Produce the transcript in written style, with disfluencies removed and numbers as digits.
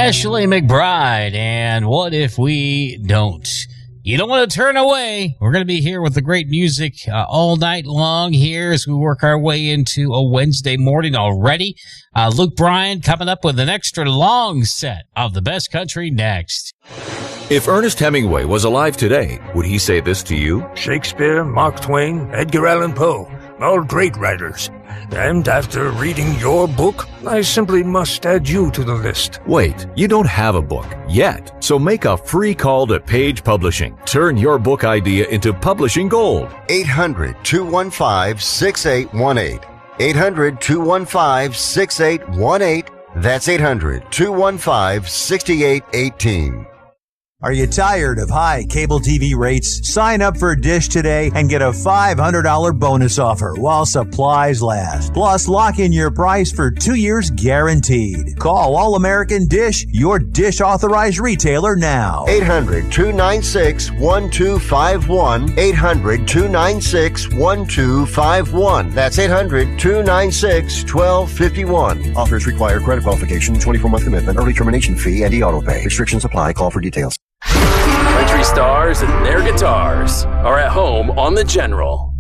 Ashley McBryde, and What If We Don't? You don't want to turn away. We're going to be here with the great music all night long here as we work our way into a Wednesday morning already. Luke Bryan coming up with an extra long set of the best country next. If Ernest Hemingway was alive today, would he say this to you? Shakespeare, Mark Twain, Edgar Allan Poe, all great writers. And after reading your book, I simply must add you to the list. Wait, you don't have a book yet, so make a free call to Page Publishing. Turn your book idea into publishing gold. 800-215-6818. 800-215-6818. That's 800-215-6818. Are you tired of high cable TV rates? Sign up for Dish today and get a $500 bonus offer while supplies last. Plus, lock in your price for 2 years guaranteed. Call All American Dish, your Dish authorized retailer now. 800-296-1251. 800-296-1251. That's 800-296-1251. Offers require credit qualification, 24-month commitment, early termination fee, and e-auto pay. Restrictions apply. Call for details. Country stars and their guitars are at home on The General.